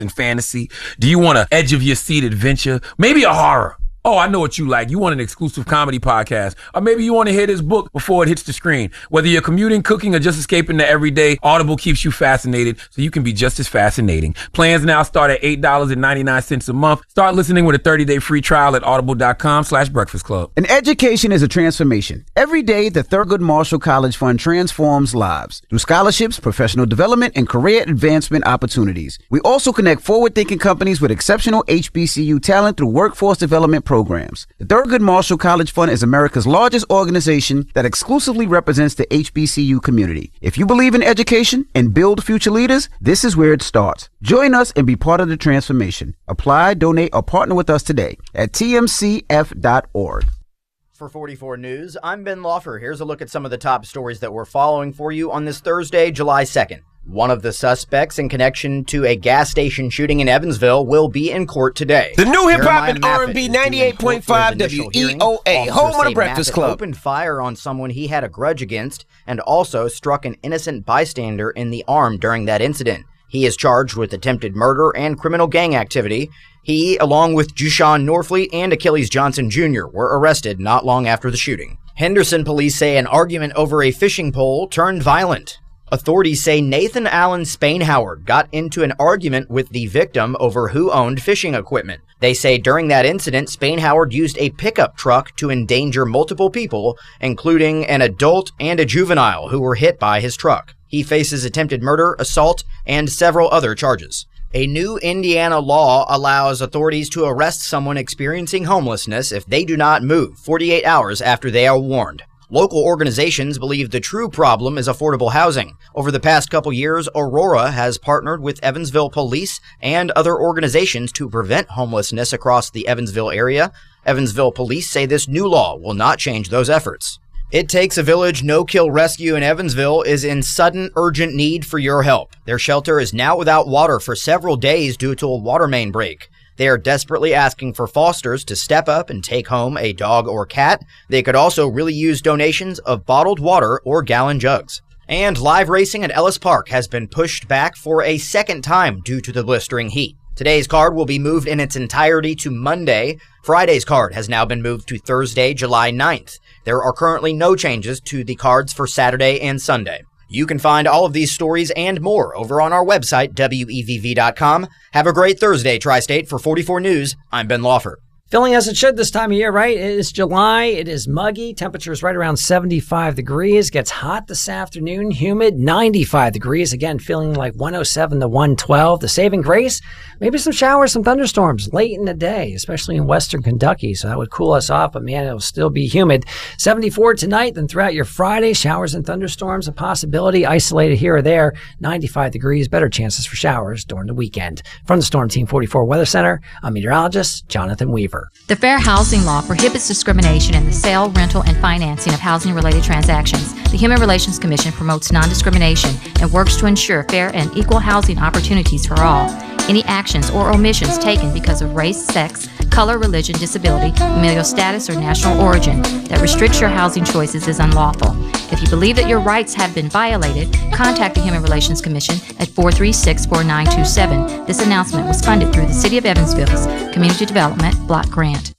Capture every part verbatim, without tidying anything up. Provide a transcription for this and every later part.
and fantasy? Do you want an edge of your seat adventure? Maybe a horror. Oh, I know what you like. You want an exclusive comedy podcast. Or maybe you want to hear this book before it hits the screen. Whether you're commuting, cooking, or just escaping the everyday, Audible keeps you fascinated so you can be just as fascinating. Plans now start at eight dollars and ninety-nine cents a month. Start listening with a thirty-day free trial at audible.com slash breakfast club. An education is a transformation. Every day, the Thurgood Marshall College Fund transforms lives through scholarships, professional development, and career advancement opportunities. We also connect forward-thinking companies with exceptional H B C U talent through workforce development programs. The Thurgood Marshall College Fund is America's largest organization that exclusively represents the H B C U community. If you believe in education and build future leaders, this is where it starts. Join us and be part of the transformation. Apply, donate, or partner with us today at T M C F dot org. For forty-four News, I'm Ben Laufer. Here's a look at some of the top stories that we're following for you on this Thursday, July second. One of the suspects in connection to a gas station shooting in Evansville will be in court today. The new hip-hop and R and B ninety-eight point five W E O A, home of the Breakfast Club. Opened fire on someone he had a grudge against and also struck an innocent bystander in the arm during that incident. He is charged with attempted murder and criminal gang activity. He, along with Jushawn Norfleet and Achilles Johnson Junior, were arrested not long after the shooting. Henderson police say an argument over a fishing pole turned violent. Authorities say Nathan Allen Spainhoward got into an argument with the victim over who owned fishing equipment. They say during that incident, Spainhoward used a pickup truck to endanger multiple people, including an adult and a juvenile who were hit by his truck. He faces attempted murder, assault, and several other charges. A new Indiana law allows authorities to arrest someone experiencing homelessness if they do not move forty-eight hours after they are warned. Local organizations believe the true problem is affordable housing. Over the past couple years, Aurora has partnered with Evansville Police and other organizations to prevent homelessness across the Evansville area. Evansville Police say this new law will not change those efforts. It Takes a Village No-Kill Rescue in Evansville is in sudden, urgent need for your help. Their shelter is now without water for several days due to a water main break. They are desperately asking for fosters to step up and take home a dog or cat. They could also really use donations of bottled water or gallon jugs. And live racing at Ellis Park has been pushed back for a second time due to the blistering heat. Today's card will be moved in its entirety to Monday. Friday's card has now been moved to Thursday, July ninth. There are currently no changes to the cards for Saturday and Sunday. You can find all of these stories and more over on our website, W E V V dot com. Have a great Thursday, Tri-State. For forty-four News, I'm Ben Laufer. Feeling as it should this time of year, right? It is July. It is muggy. Temperatures right around seventy-five degrees. Gets hot this afternoon. Humid, ninety-five degrees. Again, feeling like one oh seven to one twelve. The saving grace, maybe some showers, some thunderstorms late in the day, especially in western Kentucky. So that would cool us off, but man, it'll still be humid. seventy-four tonight, then throughout your Friday, showers and thunderstorms, a possibility, isolated here or there. ninety-five degrees, better chances for showers during the weekend. From the Storm Team forty-four Weather Center, I'm meteorologist Jonathan Weaver. The Fair Housing Law prohibits discrimination in the sale, rental, and financing of housing-related transactions. The Human Relations Commission promotes non-discrimination and works to ensure fair and equal housing opportunities for all. Any actions or omissions taken because of race, sex, color, religion, disability, familial status, or national origin that restricts your housing choices is unlawful. If you believe that your rights have been violated, contact the Human Relations Commission at four three six, four nine two seven. This announcement was funded through the City of Evansville's Community Development Block Grant.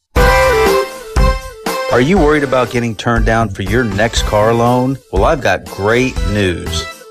Are you worried about getting turned down for your next car loan? Well, I've got great news.